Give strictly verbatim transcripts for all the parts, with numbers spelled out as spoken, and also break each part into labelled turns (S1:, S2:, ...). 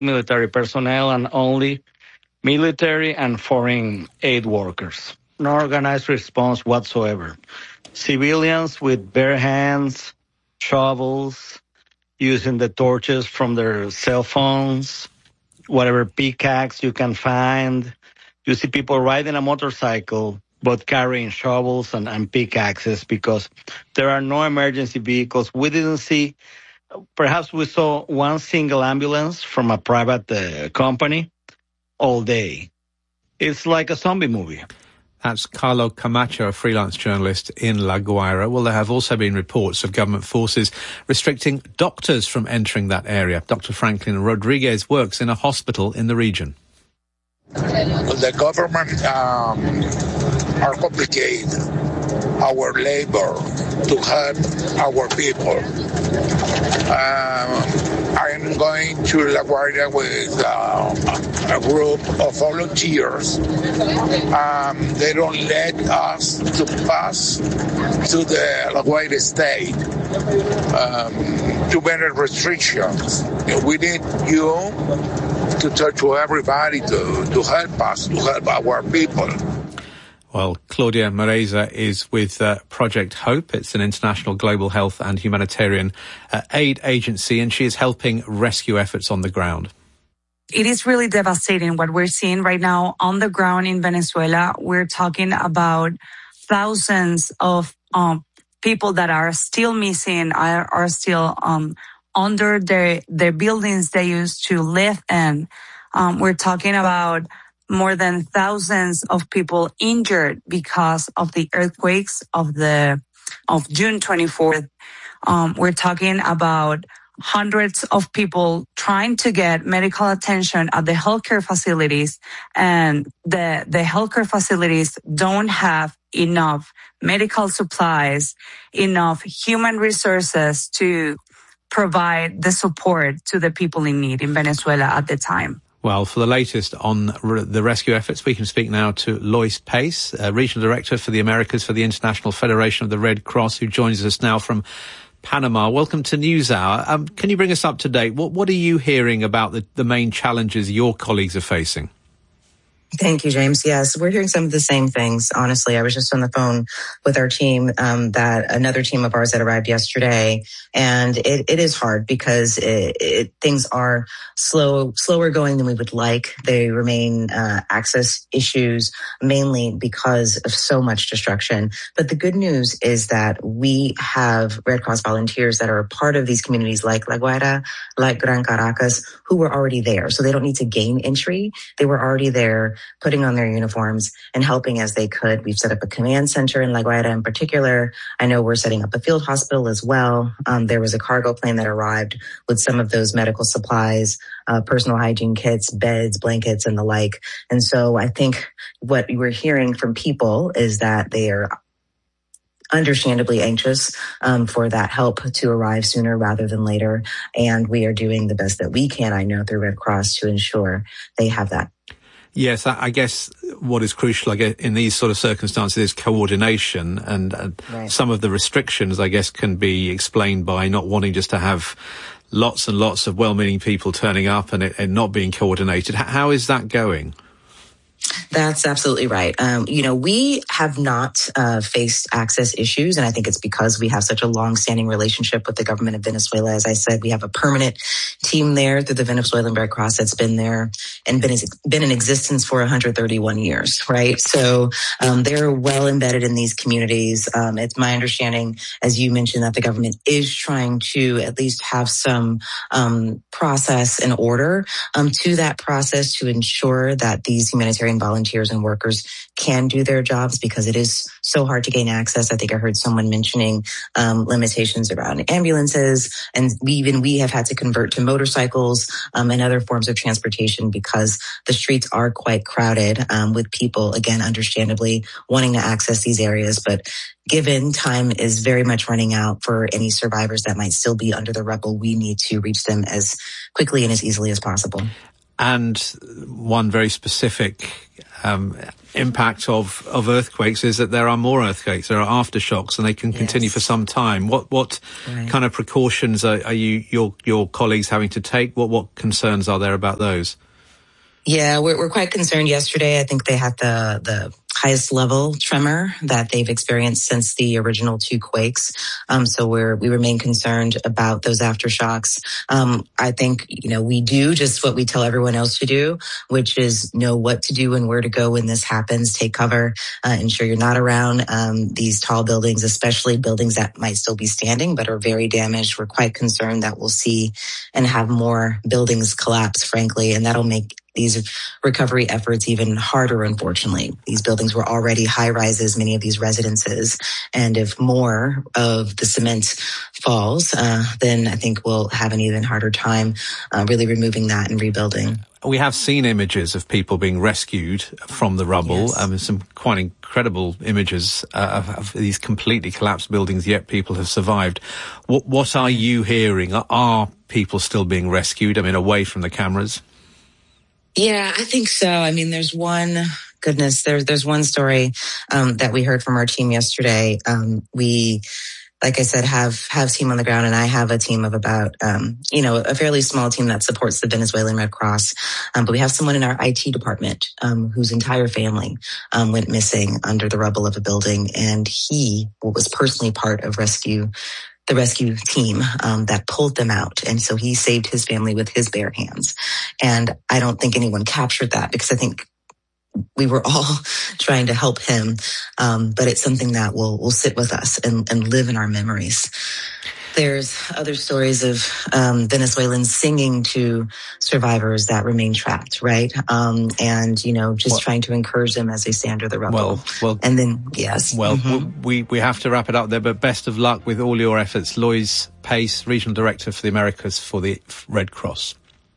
S1: military personnel and only military and foreign aid workers. No organized response whatsoever. Civilians with bare hands, shovels, using the torches from their cell phones, whatever pickaxe you can find. You see people riding a motorcycle, but carrying shovels and, and pickaxes because there are no emergency vehicles. We didn't see, perhaps we saw one single ambulance from a private uh, company all day. It's like a zombie movie.
S2: That's Carlo Camacho, a freelance journalist in La Guaira. Well, there have also been reports of government forces restricting doctors from entering that area. Doctor Franklin Rodriguez works in a hospital in the region.
S3: The government um, are complicated our labor to help our people. Um, I'm going to La Guaira with uh, a group of volunteers. Um, they don't let us to pass to the La Guaira state. Um, too many restrictions. We need you to talk to everybody to, to help us, to help our people.
S2: Well, Claudia Moreza is with uh, Project Hope. It's an international global health and humanitarian uh, aid agency, and she is helping rescue efforts on the ground.
S4: It is really devastating what we're seeing right now on the ground in Venezuela. We're talking about thousands of um, people that are still missing, are, are still um, under their, their buildings they used to live in. Um, we're talking about more than thousands of people injured because of the earthquakes of the of June twenty-fourth. Um, we're talking about hundreds of people trying to get medical attention at the healthcare facilities, and the the healthcare facilities don't have enough medical supplies, enough human resources to provide the support to the people in need in Venezuela at the time.
S2: Well, for the latest on re- the rescue efforts, we can speak now to Lois Pace, uh, Regional Director for the Americas for the International Federation of the Red Cross, who joins us now from Panama. Welcome to NewsHour. Um, can you bring us up to date? What, what are you hearing about the, the main challenges your colleagues are facing?
S5: Thank you, James. Yes, we're hearing some of the same things. Honestly, I was just on the phone with our team, um, that another team of ours that arrived yesterday, and it, it is hard because it, it, things are slow, slower going than we would like. They remain uh, access issues, mainly because of so much destruction. But the good news is that we have Red Cross volunteers that are a part of these communities like La Guaira, like Gran Caracas, who were already there. So they don't need to gain entry. They were already there, putting on their uniforms and helping as they could. We've set up a command center in La Guaira in particular. I know we're setting up a field hospital as well. Um, there was a cargo plane that arrived with some of those medical supplies, uh, personal hygiene kits, beds, blankets, and the like. And so I think what we're hearing from people is that they are understandably anxious um, for that help to arrive sooner rather than later. And we are doing the best that we can, I know, through Red Cross to ensure they have that.
S2: Yes, I guess what is crucial, I guess, in these sort of circumstances is coordination, and uh, right. Some of the restrictions, I guess, can be explained by not wanting just to have lots and lots of well-meaning people turning up and it and not being coordinated. How is that going?
S5: That's absolutely right. Um, you know, we have not uh, faced access issues, and I think it's because we have such a long-standing relationship with the government of Venezuela. As I said, we have a permanent team there through the Venezuelan Red Cross that's been there and been been in existence for one hundred thirty-one years, right? So um, they're well embedded in these communities. Um, it's my understanding, as you mentioned, that the government is trying to at least have some um, process and order um, to that process to ensure that these humanitarian volunteers and workers can do their jobs, because it is so hard to gain access. I think I heard someone mentioning um, limitations around ambulances, and we, even we have had to convert to motorcycles um, and other forms of transportation because the streets are quite crowded um, with people, again, understandably wanting to access these areas. But given time is very much running out for any survivors that might still be under the rubble, we need to reach them as quickly and as easily as possible.
S2: And one very specific um, impact of, of earthquakes is that there are more earthquakes, there are aftershocks, and they can continue
S5: Yes.
S2: for some time. What what
S5: Right.
S2: kind of precautions are, are you your your colleagues having to take? What what concerns are there about those?
S5: Yeah, we're, we're quite concerned. Yesterday, I think they had the, the highest level tremor that they've experienced since the original two quakes. Um, so we're, we remain concerned about those aftershocks. Um, I think, you know, we do just what we tell everyone else to do, which is know what to do and where to go when this happens. Take cover, uh, ensure you're not around, um, these tall buildings, especially buildings that might still be standing, but are very damaged. We're quite concerned that we'll see and have more buildings collapse, frankly, and that'll make these recovery efforts even harder, unfortunately. These buildings were already high rises, many of these residences. And if more of the cement falls, uh, then I think we'll have an even harder time uh, really removing that and rebuilding.
S2: We have seen images of people being rescued from the rubble.
S5: Yes.
S2: Um, some quite incredible images uh, of, of these completely collapsed buildings, yet people have survived. What, what are you hearing? Are people still being rescued? I mean, away from the cameras?
S5: Yeah, I think so. I mean, there's one, goodness, there's, there's one story, um, that we heard from our team yesterday. Um, we, like I said, have, have team on the ground, and I have a team of about, um, you know, a fairly small team that supports the Venezuelan Red Cross. Um, but we have someone in our I T department, um, whose entire family, um, went missing under the rubble of a building. And he was personally part of rescue the rescue team um, that pulled them out. And so he saved his family with his bare hands. And I don't think anyone captured that, because I think we were all trying to help him. Um, but it's something that will will sit with us and, and live in our memories. There's other stories of um, Venezuelans singing to survivors that remain trapped, right? Um, and, you know, just well, trying to encourage them as they stay under the rubble.
S2: Well, well,
S5: and then, yes.
S2: Well,
S5: mm-hmm.
S2: we, we have to wrap it up there, but best of luck with all your efforts. Lois Pace, Regional Director for the Americas for the Red Cross.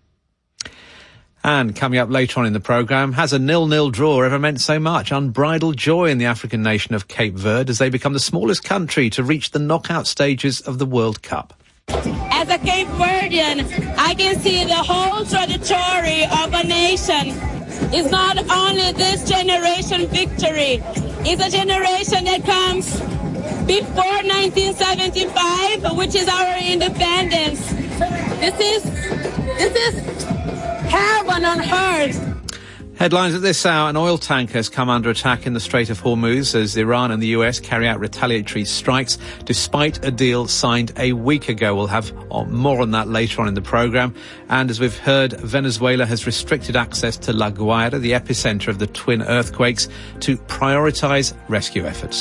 S2: And coming up later on in the programme, has a nil-nil draw ever meant so much? Unbridled joy in the African nation of Cape Verde as they become the smallest country to reach the knockout stages of the World Cup.
S6: As a Cape Verdean, I can see the whole trajectory of a nation. It's not only this generation victory, it's a generation that comes before nineteen seventy-five, which is our independence. This is, this is heaven on earth.
S2: Headlines at this hour: an oil tanker has come under attack in the Strait of Hormuz as Iran and the U S carry out retaliatory strikes despite a deal signed a week ago. We'll have more on that later on in the programme. And as we've heard, Venezuela has restricted access to La Guaira, the epicentre of the twin earthquakes, to prioritise rescue efforts.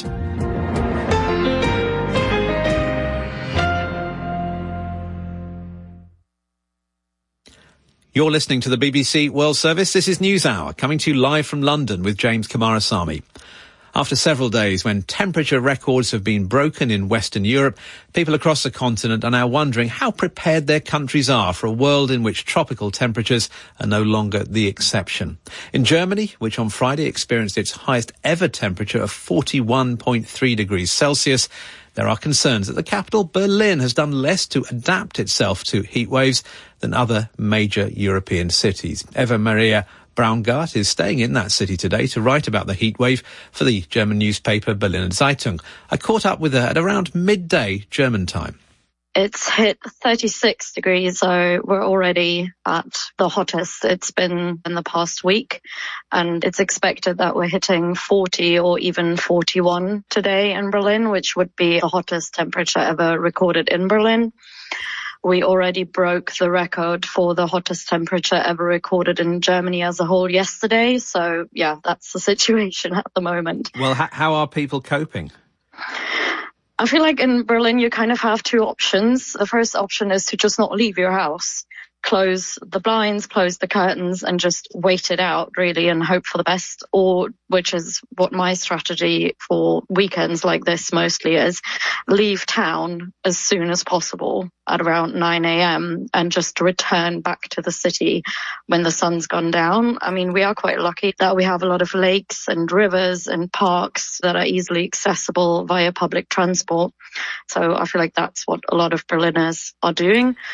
S2: You're listening to the B B C World Service. This is NewsHour, coming to you live from London with James Kamarasamy. After several days when temperature records have been broken in Western Europe, people across the continent are now wondering how prepared their countries are for a world in which tropical temperatures are no longer the exception. In Germany, which on Friday experienced its highest ever temperature of forty-one point three degrees Celsius, there are concerns that the capital, Berlin, has done less to adapt itself to heat waves than other major European cities. Eva Maria Braungart is staying in that city today to write about the heat wave for the German newspaper Berliner Zeitung. I caught up with her at around midday German time.
S7: It's hit thirty-six degrees, so we're already at the hottest it's been in the past week. And it's expected that we're hitting forty or even forty-one today in Berlin, which would be the hottest temperature ever recorded in Berlin. We already broke the record for the hottest temperature ever recorded in Germany as a whole yesterday. So, yeah, that's the situation at the moment.
S2: Well, h- how are people coping?
S7: I feel like in Berlin, you kind of have two options. The first option is to just not leave your house, close the blinds, close the curtains, and just wait it out, really, and hope for the best. Or, which is what my strategy for weekends like this mostly is, leave town as soon as possible at around nine a.m. and just return back to the city when the sun's gone down. I mean, we are quite lucky that we have a lot of lakes and rivers and parks that are easily accessible via public transport. So I feel like that's what a lot of Berliners are doing.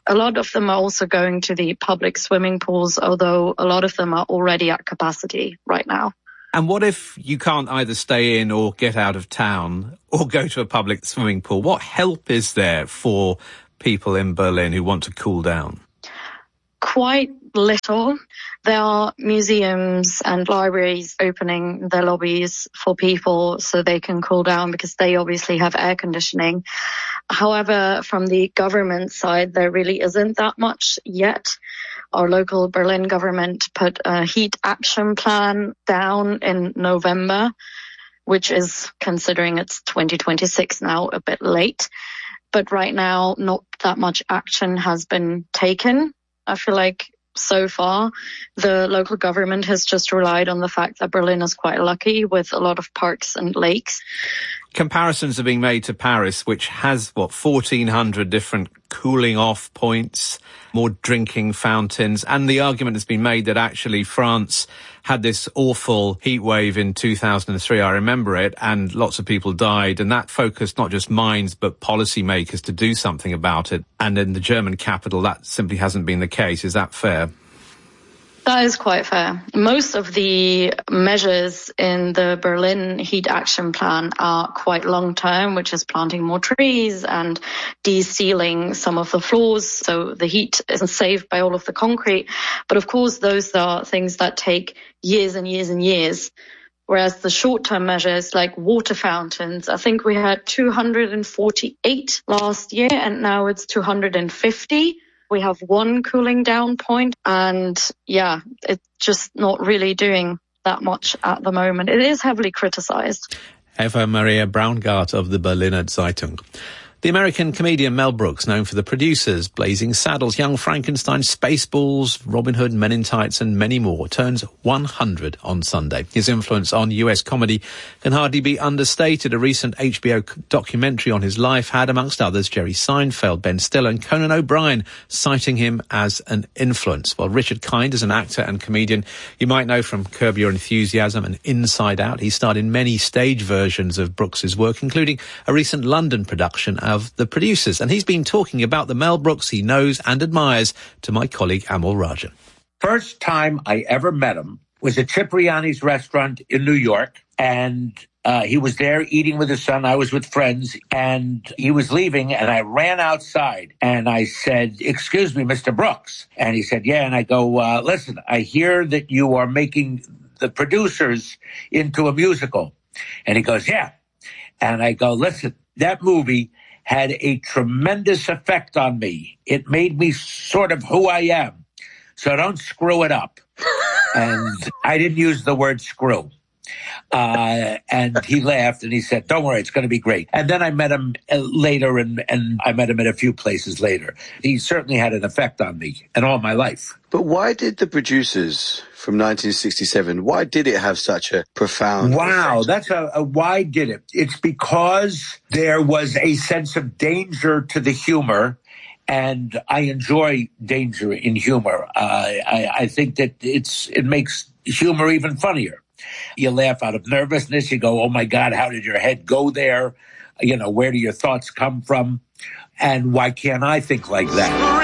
S7: A lot of them are also going to the public swimming pools, although a lot of them are already at capacity right now.
S2: And what if you can't either stay in or get out of town or go to a public swimming pool? What help is there for people in Berlin who want to cool down?
S7: Quite little. There are museums and libraries opening their lobbies for people so they can cool down because they obviously have air conditioning. However, from the government side, there really isn't that much yet. Our local Berlin government put a heat action plan down in November, which is, considering it's twenty twenty-six now, a bit late. But right now, not that much action has been taken. I feel like so far, the local government has just relied on the fact that Berlin is quite lucky with a lot of parks and lakes.
S2: Comparisons are being made to Paris, which has, what, fourteen hundred different cooling off points, more drinking fountains. And the argument has been made that actually France had this awful heat wave in two thousand three. I remember it, and lots of people died. And that focused not just minds, but policymakers to do something about it. And in the German capital, that simply hasn't been the case. Is that fair?
S7: That is quite fair. Most of the measures in the Berlin Heat Action Plan are quite long-term, which is planting more trees and de-sealing some of the floors so the heat isn't saved by all of the concrete. But of course, those are things that take years and years and years. Whereas the short-term measures like water fountains, I think we had two hundred forty-eight last year and now it's two hundred fifty. We have one cooling down point and yeah, it's just not really doing that much at the moment. It is heavily criticized.
S2: Eva Maria Braungart of the Berliner Zeitung. The American comedian Mel Brooks, known for The Producers, Blazing Saddles, Young Frankenstein, Spaceballs, Robin Hood, Men in Tights and many more, turns one hundred on Sunday. His influence on U S comedy can hardly be understated. A recent H B O documentary on his life had, amongst others, Jerry Seinfeld, Ben Stiller and Conan O'Brien citing him as an influence. Well, Richard Kind is an actor and comedian you might know from Curb Your Enthusiasm and Inside Out. He starred in many stage versions of Brooks's work, including a recent London production of The Producers, and he's been talking about the Mel Brooks he knows and admires to my colleague Amol Rajan.
S8: First time I ever met him was at Cipriani's restaurant in New York, and uh, he was there eating with his son. I was with friends, and he was leaving, and I ran outside, and I said, "Excuse me, Mister Brooks." And he said, "Yeah." And I go, uh, "Listen, I hear that you are making The Producers into a musical." And he goes, "Yeah." And I go, "Listen, that movie had a tremendous effect on me. It made me sort of who I am. So don't screw it up." And I didn't use the word screw. Uh, and he laughed and he said, "Don't worry, it's going to be great." And then I met him later and, and I met him at a few places later. He certainly had an effect on me and all my life.
S9: But why did The Producers from nineteen sixty-seven, why did it have such a profound
S8: Wow,
S9: effect?
S8: that's a, a why did it? It's because there was a sense of danger to the humor, and I enjoy danger in humor. Uh, I, I think that it's it makes humor even funnier. You laugh out of nervousness. You go, "Oh my God, how did your head go there? You know, where do your thoughts come from? And why can't I think like that?"